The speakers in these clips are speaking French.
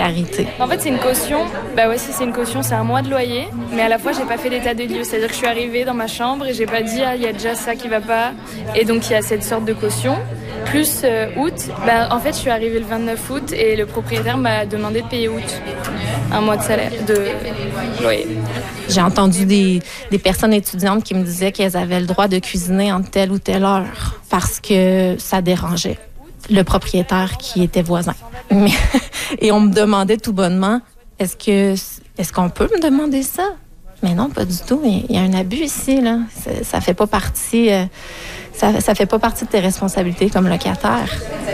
précarité. En fait, c'est une caution. Bah ouais, si c'est une caution, c'est un mois de loyer. Mais à la fois, j'ai pas fait l'état des lieux. C'est-à-dire que je suis arrivée dans ma chambre et j'ai pas dit, il y a déjà ça qui va pas. Et donc, il y a cette sorte de caution. Plus août, en fait, je suis arrivée le 29 août et le propriétaire m'a demandé de payer août. Un mois de salaire, de loyer. J'ai entendu des personnes étudiantes qui me disaient qu'elles avaient le droit de cuisiner en telle ou telle heure parce que ça dérangeait le propriétaire qui était voisin. Et on me demandait tout bonnement, est-ce qu'on peut me demander ça? Mais non, pas du tout. Il y a un abus ici, là. Ça fait pas partie... Ça fait pas partie de tes responsabilités comme locataire.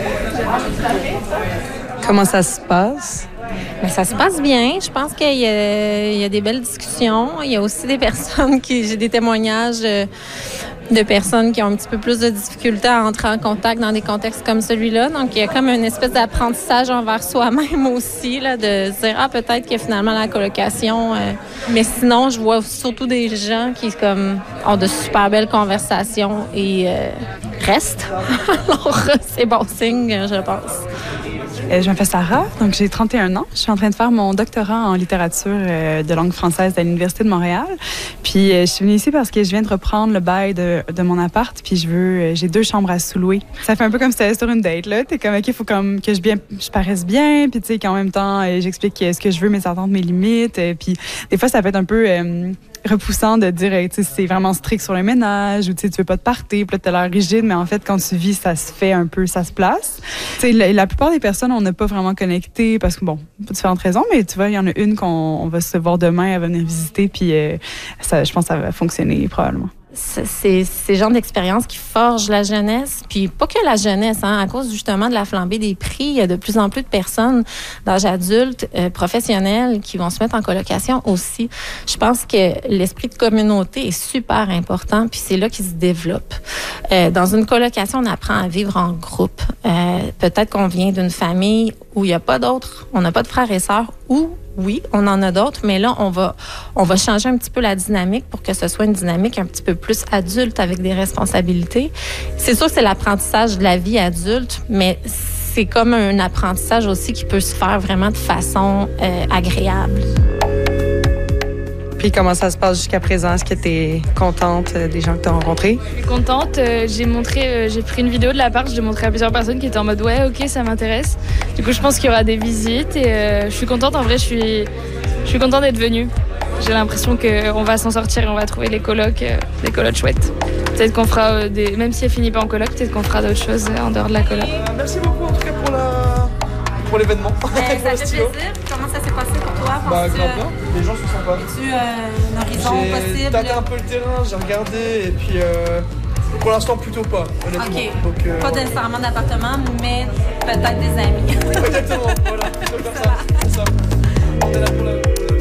Comment ça se passe? Mais ça se passe bien. Je pense qu'il y a des belles discussions. Il y a aussi des personnes j'ai des témoignages de personnes qui ont un petit peu plus de difficultés à entrer en contact dans des contextes comme celui-là. Donc, il y a comme une espèce d'apprentissage envers soi-même aussi, là, de se dire, peut-être que finalement, la colocation... Mais sinon, je vois surtout des gens qui ont de super belles conversations et restent. Alors, c'est bon signe, je pense. Je m'appelle Sarah, donc j'ai 31 ans. Je suis en train de faire mon doctorat en littérature de langue française à l'Université de Montréal. Puis je suis venue ici parce que je viens de reprendre le bail de mon appart, puis j'ai 2 chambres à sous-louer. Ça fait un peu comme si c'était sur une date, là. T'es comme, OK, il faut comme que je paraisse bien, puis tu sais, qu'en même temps, j'explique ce que je veux, mes attentes, mes limites. Puis des fois, ça peut être un peu... repoussant de dire, tu sais, c'est vraiment strict sur le ménage ou tu veux pas te partir, puis là, t'as l'air rigide, mais en fait, quand tu vis, ça se fait un peu, ça se place. Tu sais, la plupart des personnes, on n'a pas vraiment connecté parce que, bon, pour différentes raisons, mais tu vois, il y en a une qu'on va se voir demain, elle va venir visiter, puis je pense que ça va fonctionner probablement. C'est ces genres d'expériences qui forgent la jeunesse, puis pas que la jeunesse, à cause justement de la flambée des prix, il y a de plus en plus de personnes d'âge adulte, professionnels, qui vont se mettre en colocation aussi. Je pense que l'esprit de communauté est super important, puis c'est là qu'il se développe. Dans une colocation, on apprend à vivre en groupe. Peut-être qu'on vient d'une famille où il n'y a pas d'autres, on n'a pas de frères et sœurs, ou oui, on en a d'autres, mais là, on va changer un petit peu la dynamique pour que ce soit une dynamique un petit peu plus adulte avec des responsabilités. C'est sûr que c'est l'apprentissage de la vie adulte, mais c'est comme un apprentissage aussi qui peut se faire vraiment de façon agréable. Puis comment ça se passe jusqu'à présent? Est-ce que tu es contente des gens que tu as rencontrés? Je suis contente. J'ai pris une vidéo de l'appart, je l'ai montré à plusieurs personnes qui étaient en mode ouais, ok, ça m'intéresse. Du coup, je pense qu'il y aura des visites et je suis contente. En vrai, je suis contente d'être venue. J'ai l'impression qu'on va s'en sortir et on va trouver des colocs chouettes. Peut-être qu'on fera même si elle finit pas en coloc, peut-être qu'on fera d'autres choses en dehors de la coloc. Merci beaucoup en tout cas pour l'événement. Ça fait plaisir. Comment ça s'est passé pour toi? Grave bien. Les gens sont sympas. As-tu un horizon possible? J'ai tâté un peu le terrain, j'ai regardé et puis pour l'instant plutôt pas, honnêtement. OK. Donc, pas nécessairement d'appartement, mais peut-être des amis. Exactement, voilà. C'est ça. On est là pour la...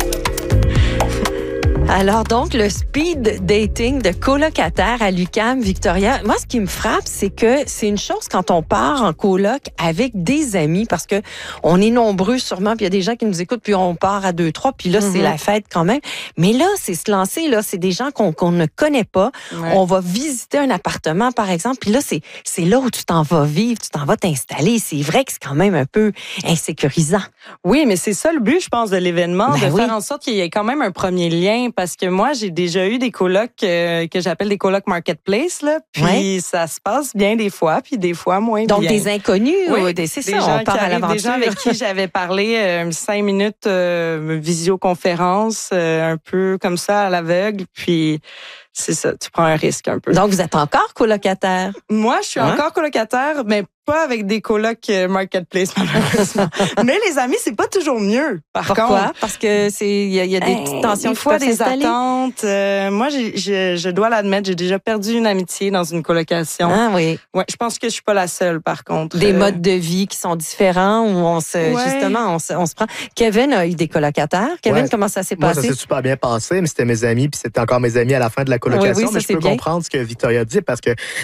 Alors donc, le speed dating de colocataire à l'UQAM, Victoria, moi, ce qui me frappe, c'est que c'est une chose quand on part en coloc avec des amis, parce que on est nombreux sûrement, puis il y a des gens qui nous écoutent, puis on part à 2, 3, puis là, c'est la fête quand même. Mais là, c'est se lancer, là, c'est des gens qu'on ne connaît pas. Ouais. On va visiter un appartement, par exemple, puis là, c'est là où tu t'en vas vivre, tu t'en vas t'installer. C'est vrai que c'est quand même un peu insécurisant. Oui, mais c'est ça le but, je pense, de l'événement, faire en sorte qu'il y ait quand même un premier lien. Parce que moi, j'ai déjà eu des colocs que j'appelle des colocs marketplace, là. Puis ça se passe bien des fois, puis des fois moins bien. Donc des inconnus, c'est ça, on part à l'aventure. Des gens avec qui j'avais parlé 5 minutes visioconférence, un peu comme ça à l'aveugle, puis c'est ça, tu prends un risque un peu. Donc vous êtes encore colocataire? Moi, je suis encore colocataire, mais pas avec des colocs marketplace, malheureusement. Mais les amis, c'est pas toujours mieux. Pourquoi? Parce que il y a des petites tensions qui peuvent s'installer. Des attentes. Moi, je dois l'admettre, j'ai déjà perdu une amitié dans une colocation. Ah oui. Ouais, je pense que je suis pas la seule, par contre. Des modes de vie qui sont différents, où on se prend. Kevin a eu des colocataires. Kevin, comment ça s'est passé? Moi, ça s'est super bien passé, mais c'était mes amis, puis c'était encore mes amis à la fin de la colocation. Mais je peux comprendre ce que Victoria dit, parce que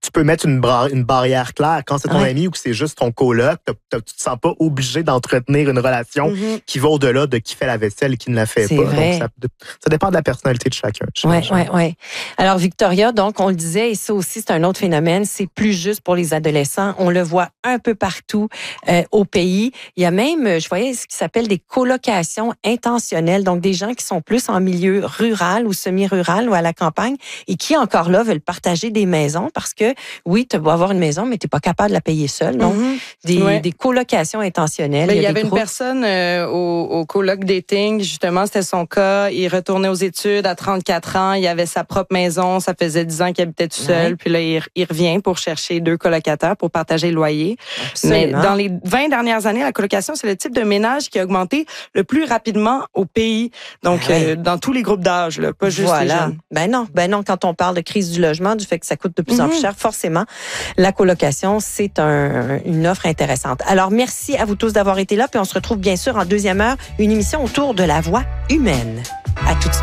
tu peux mettre une barrière claire. Quand c'est ton ami ou que c'est juste ton coloc, tu te sens pas obligé d'entretenir une relation qui va au-delà de qui fait la vaisselle et qui ne la fait pas. Vrai. Donc, ça dépend de la personnalité de chacun. Oui. Alors, Victoria, donc, on le disait, et ça aussi, c'est un autre phénomène, c'est plus juste pour les adolescents. On le voit un peu partout au pays. Il y a même, je voyais ce qui s'appelle des colocations intentionnelles, donc des gens qui sont plus en milieu rural ou semi-rural ou à la campagne et qui, encore là, veulent partager des maisons parce que, oui, tu vas avoir une maison, mais tu n'es pas capable de la payer seule. Donc, des colocations intentionnelles. Il y avait une personne au coloc dating, justement, c'était son cas. Il retournait aux études à 34 ans. Il avait sa propre maison. Ça faisait 10 ans qu'il habitait tout seul. Puis là, il revient pour chercher 2 colocataires pour partager le loyer. Absolument. Mais dans les 20 dernières années, la colocation, c'est le type de ménage qui a augmenté le plus rapidement au pays. Donc, dans tous les groupes d'âge, là, pas juste les jeunes. Ben non, quand on parle de crise du logement, du fait que ça coûte de plus en plus cher, forcément, la colocation, c'est une offre intéressante. Alors, merci à vous tous d'avoir été là, puis on se retrouve bien sûr en deuxième heure, une émission autour de la voix humaine. À tout de suite.